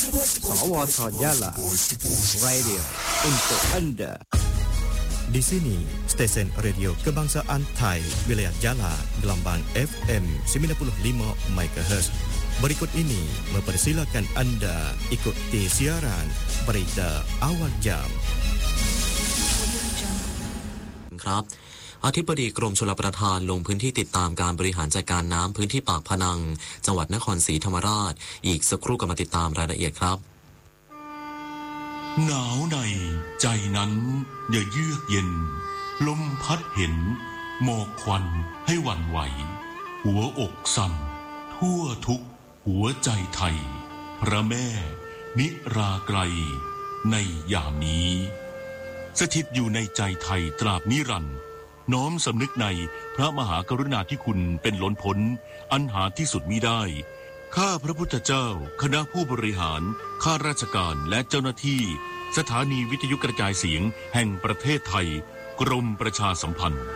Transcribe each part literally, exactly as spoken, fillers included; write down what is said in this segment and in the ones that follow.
สวทYala Radio untuk Anda. Di sini stesen radio kebangsaan Thai wilayah Jala gelombang F M sembilan puluh lima megahertz. Berikut ini mempersilakan Anda ikuti siaran berita awal jam. ครับอธิบดีกรมชลประทานลงพื้นที่ติดตามการบริหารจัดการน้ำพื้นที่ปากพนังจังหวัดนครศรีธรรมราชอีกสักครู่ก็มาติดตามรายละเอียดครับหนาวในใจนั้นอย่าเยือกเย็นลมพัดเห็นหมอกควันให้หวั่นไหวหัวอกสั่นทั่วทุกหัวใจไทยพระแม่นิราไกรในยามนี้สถิตอยู่ในใจไทยตราบนิรันดร์น้อมสำนึกในพระมหากรุณาธิคุณเป็นล้นพ้นอันหาที่สุดมิได้ข้าพระพุทธเจ้าคณะผู้บริหารข้าราชการและเจ้าหน้าที่สถานีวิทยุกระจายเสียงแห่งประเทศไทยกรมประชาสัมพันธ์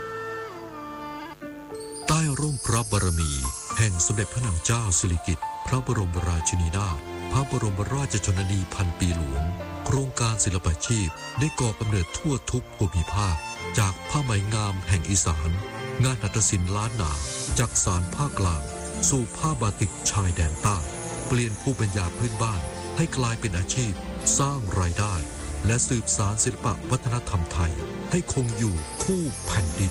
ใต้ร่มพระบารมีแห่งสมเด็จพระนางเจ้าสิริกิติ์พระบรมราชินีนาถพระบรมราชชนนีพันปีหลวงโครงการศิลปาชีพได้ก่อกำเนิดทั่วทุกภูมิภาคจากผ้าไหมงามแห่งอีสานงานหัตถศิลป์ล้านนาจากสานภาคกลางสู่ผ้าบาติกชายแดนใต้เปลี่ยนภูมิปัญญาพื้นบ้านให้กลายเป็นอาชีพสร้างรายได้และสืบสานศิลปวัฒนธรรมไทยให้คงอยู่คู่แผ่นดิน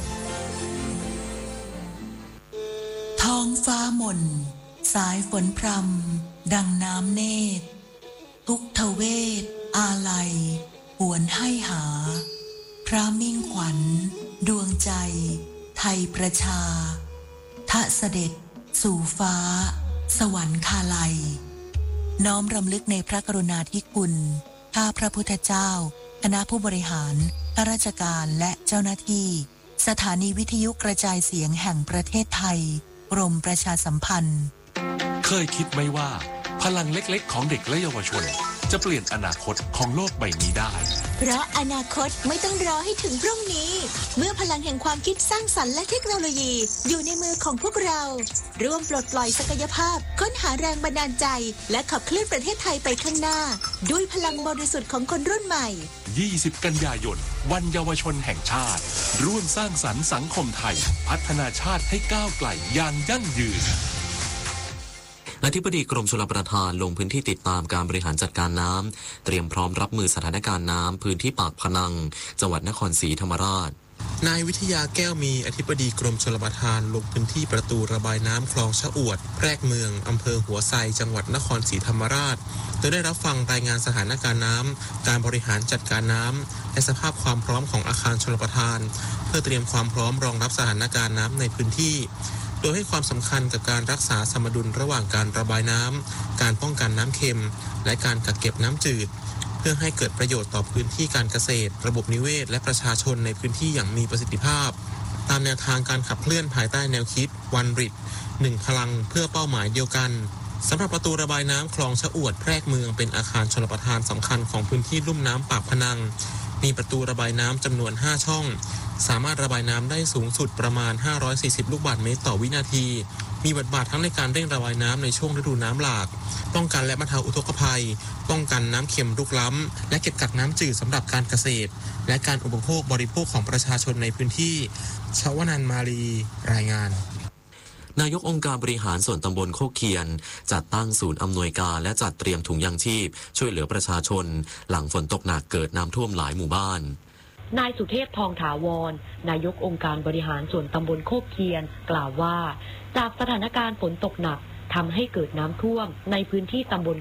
ท้องฟ้ามนสายฝนพรำดังน้ำเนตรทุกทเวทอาลัยหวนให้หาพระมิ่งขวัญดวงใจไทยประชาทะเสด็จสู่ฟ้าสวรรคาลัยน้อมรำลึกในพระกรุณาธิคุณข้าพระพุทธเจ้าคณะผู้บริหารข้าราชการและเจ้าหน้าที่สถานีวิทยุกระจายเสียงแห่งประเทศไทยกรมประชาสัมพันธ์เคยคิดไหมว่าพลังเล็กๆของเด็กและเยาวชนจะเปลี่ยนอนาคตของโลกใบนี้ได้เพราะอนาคตไม่ต้องรอให้ถึงพรุ่งนี้เมื่อพลังแห่งความคิดสร้างสรรค์และเทคโนโลยีอยู่ในมือของพวกเราร่วมปลดปล่อยศักยภาพค้นหาแรงบันดาลใจและขับเคลื่อนประเทศไทยไปข้างหน้าด้วยพลังบริสุทธิ์ของคนรุ่นใหม่ยี่สิบกันยายนวันเยาวชนแห่งชาติร่วมสร้างสรรค์สังคมไทยพัฒนาชาติให้ก้าวไกลอย่างยั่งยืนอธิบดีกรมชลประทานลงพื้นที่ติดตามการบริหารจัดการน้ำเตรียมพร้อมรับมือสถานการณ์น้ำพื้นที่ปากพนังจังหวัดนครศรีธรรมราชนายวิทยาแก้วมีอธิบดีกรมชลประทานลงพื้นที่ประตูระบายน้ำคลองชะอวดแพรกเมืองอำเภอหัวไซจังหวัดนครศรีธรรมราชโดยได้รับฟังรายงานสถานการณ์น้ำการบริหารจัดการน้ำและสภาพความพร้อมของอาคารชลประทานเพื่อเตรียมความพร้อมรองรับสถานการณ์น้ำในพื้นที่โดยให้ความสำคัญกับการรักษาสมดุลระหว่างการระบายน้ำการป้องกันน้ำเค็มและการกักเก็บน้ำจืดเพื่อให้เกิดประโยชน์ต่อพื้นที่การเกษตรระบบนิเวศและประชาชนในพื้นที่อย่างมีประสิทธิภาพตามแนวทางการขับเคลื่อนภายใต้แนวคิด One Bridge หนึ่งพลังเพื่อเป้าหมายเดียวกันสำหรับประตูระบายน้ำคลองชะอวดแพรกเมืองเป็นอาคารชลประทานสำคัญของพื้นที่ลุ่มน้ำปากพนังมีประตูระบายน้ำจำนวนห้าช่องสามารถระบายน้ำได้สูงสุดประมาณห้าร้อยสี่สิบลูกบาศก์เมตรต่อวินาทีมีบทบาททั้งในการเร่งระบายน้ำในช่วงฤดูน้ำหลากป้องกันและบรรเทาอุทกภัยป้องกันน้ำเค็มรุกล้ำและเก็บกักน้ำจืดสำหรับการเกษตรและการอุปโภคบริโภคของประชาชนในพื้นที่ชวนันท์มาลีรายงานนายกองค์การบริหารส่วนตำบลโคกเคียนจัดตั้งศูนย์อำนวยการและจัดเตรียมถุงยางชีพช่วยเหลือประชาชนหลังฝนตกหนักเกิดน้ำท่วมหลายหมู่บ้านนายสุเทพทองถาวรนายกองค์การบริหารส่วนตำบลโคกเคียนกล่าวว่าจากสถานการณ์ฝนตกหนักทำให้เกิดน้ำท่วมในพื้นที่ตำบล